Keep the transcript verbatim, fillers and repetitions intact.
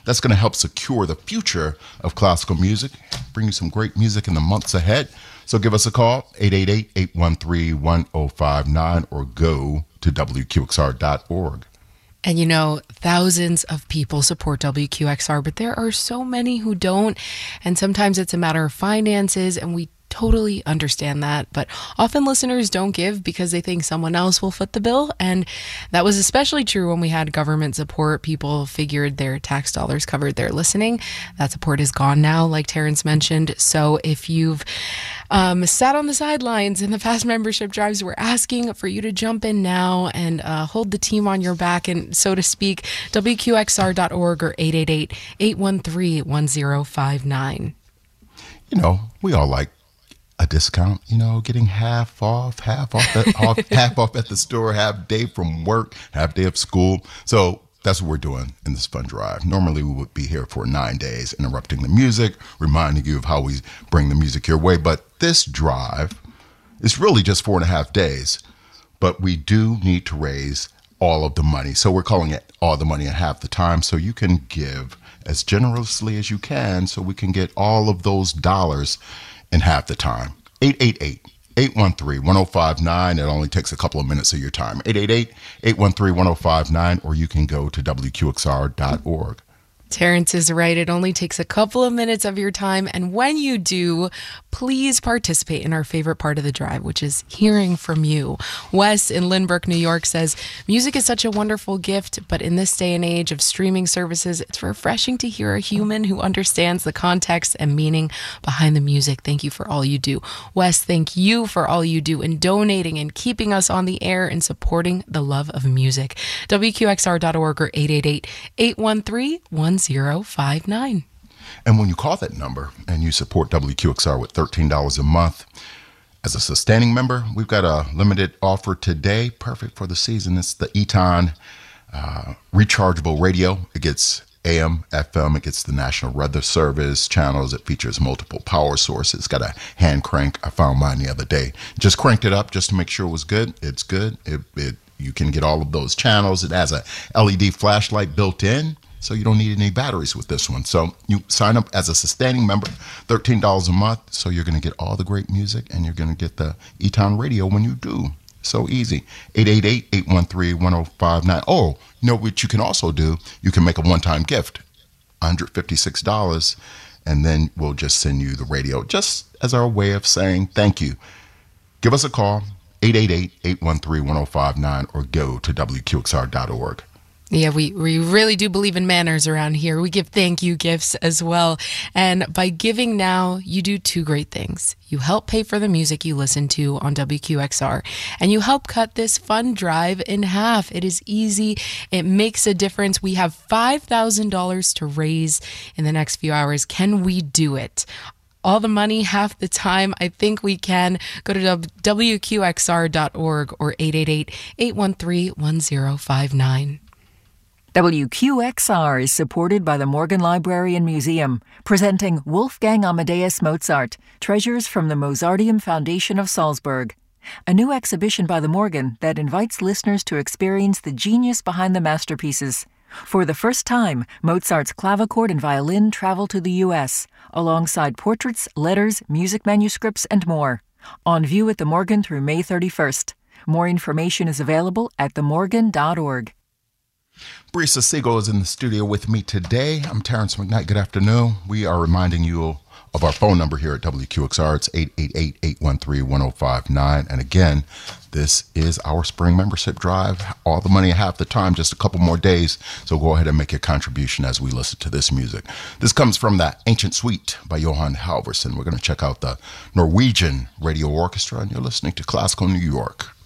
That's going to help secure the future of classical music, bring you some great music in the months ahead. So give us a call, eight eight eight, eight one three, one oh five nine, or go to W Q X R dot org. And you know, thousands of people support W Q X R, but there are so many who don't. And sometimes it's a matter of finances, and we totally understand that, but often listeners don't give because they think someone else will foot the bill, and that was especially true when we had government support. People figured their tax dollars covered their listening. That support is gone now, like Terrence mentioned. So if you've um, sat on the sidelines in the past membership drives, we're asking for you to jump in now and uh, hold the team on your back, and so to speak, W Q X R dot org or eight eight eight, eight one three, one oh five nine. You know, we all like a discount, you know, getting half off, half off, at, off, half off at the store, half day from work, half day of school. So that's what we're doing in this fund drive. Normally we would be here for nine days, interrupting the music, reminding you of how we bring the music your way. But this drive is really just four and a half days. But we do need to raise all of the money. So we're calling it all the money in half the time. So you can give as generously as you can so we can get all of those dollars in half the time. eight eight eight, eight one three, one oh five nine. It only takes a couple of minutes of your time. eight eight eight, eight one three, one oh five nine, or you can go to W Q X R dot org. Terrence is right. It only takes a couple of minutes of your time. And when you do, please participate in our favorite part of the drive, which is hearing from you. Wes in Lynbrook, New York says, music is such a wonderful gift, but in this day and age of streaming services, it's refreshing to hear a human who understands the context and meaning behind the music. Thank you for all you do. Wes, thank you for all you do in donating and keeping us on the air and supporting the love of music. W Q X R dot org or eight eight eight, eight one three, one oh five nine. And when you call that number and you support W Q X R with thirteen dollars a month, as a sustaining member, we've got a limited offer today, perfect for the season. It's the Eton uh, rechargeable radio. It gets A M, F M, it gets the National Weather Service channels. It features multiple power sources. It's got a hand crank. I found mine the other day. Just cranked it up just to make sure it was good. It's good. It, it you can get all of those channels. It has a L E D flashlight built in, so you don't need any batteries with this one. So you sign up as a sustaining member, thirteen dollars a month, so you're going to get all the great music, and you're going to get the Eton radio when you do. So easy. eight eight eight, eight one three, one oh five nine. Oh, you know what you can also do? You can make a one-time gift, one hundred fifty-six dollars, and then we'll just send you the radio just as our way of saying thank you. Give us a call, eight eight eight, eight one three, one oh five nine, or go to W Q X R dot org. Yeah, we, we really do believe in manners around here. We give thank you gifts as well. And by giving now, you do two great things. You help pay for the music you listen to on W Q X R, and you help cut this fund drive in half. It is easy. It makes a difference. We have five thousand dollars to raise in the next few hours. Can we do it? All the money, half the time. I think we can. Go to W Q X R dot org or eight eight eight, eight one three, one oh five nine. W Q X R is supported by the Morgan Library and Museum, presenting Wolfgang Amadeus Mozart, Treasures from the Mozarteum Foundation of Salzburg, a new exhibition by the Morgan that invites listeners to experience the genius behind the masterpieces. For the first time, Mozart's clavichord and violin travel to the U S, alongside portraits, letters, music manuscripts, and more. On view at the Morgan through May thirty-first. More information is available at the morgan dot org. Brisa Siegel is in the studio with me today. I'm Terrence McKnight. Good afternoon. We are reminding you of our phone number here at W Q X R. It's eight eight eight, eight one three, one oh five nine. And again, this is our spring membership drive. All the money half the time, just a couple more days. So go ahead and make your contribution as we listen to this music. This comes from the Ancient Suite by Johan Halvorsen. We're going to check out the Norwegian Radio Orchestra, and you're listening to Classical New York.